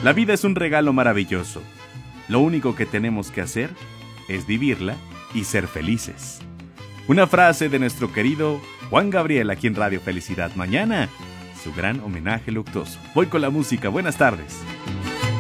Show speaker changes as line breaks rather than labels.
La vida es un regalo maravilloso. Lo único que tenemos que hacer es vivirla y ser felices. Una frase de nuestro querido Juan Gabriel aquí en Radio Felicidad. Mañana, su gran homenaje luctuoso. Voy con la música. Buenas tardes.